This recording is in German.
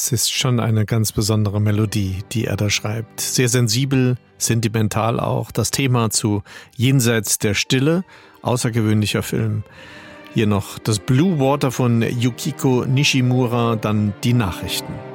Es ist schon eine ganz besondere Melodie, die er da schreibt. Sehr sensibel, sentimental auch. Das Thema zu Jenseits der Stille, außergewöhnlicher Film. Hier noch das Blue Water von Yukiko Nishimura, dann die Nachrichten.